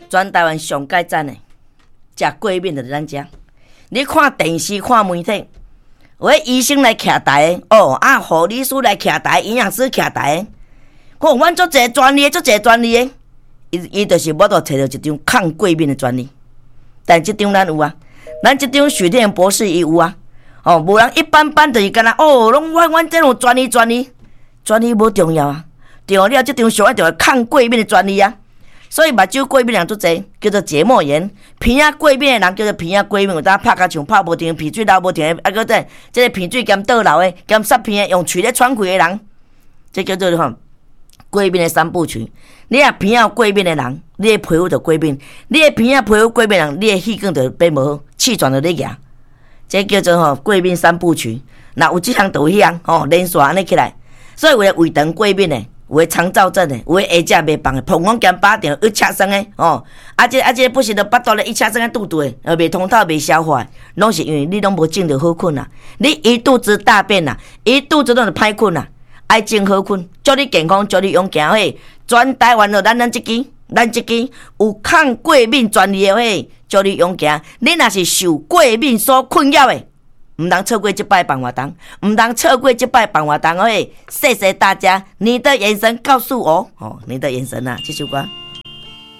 全台湾上界赞的，食过敏的咱遮。你看电视、看媒体，有迄医生来徛台的，护理师来徛台，营养师徛台的。阮足侪专利，的，伊就是要找一张抗过敏的专利。但即张咱有啊，咱即张许天博士伊有啊。无人一般般就是干那拢阮这种专利无重要啊，重要了即张上一条抗过敏的专利啊。所以目睭过敏人足侪，叫做结膜炎；鼻仔过敏的人叫做鼻仔过敏，有当拍甲像拍无停，鼻水流无停，搁再即个鼻水兼倒流的，兼塞鼻的，用喙咧喘气的人，这叫做过敏的三部曲。你若鼻仔过敏的人，你的皮肤就过敏；你的鼻仔皮肤过敏人，你的气管就变无好，气喘就咧压。这叫做过敏三部曲。那有这项就有迄项连续安尼起来，所以有的胃肠过敏的。有的肠燥症的，有的下食袂放的，膀胱兼巴掉一车生的这不是就巴肚咧一车生的肚肚的，袂通透袂消化，拢是因为你拢无种着好困啦。你一肚子大便啦，一肚子拢是歹困啦，爱种好困，祝你健康，祝你勇敢嘿！全台湾咱这支有抗过敏专利的嘿，祝你勇敢。你若是受过敏所困扰的。唔通错过这摆办活动，谢谢大家，你的眼神告诉我，你的眼神啊，这首歌。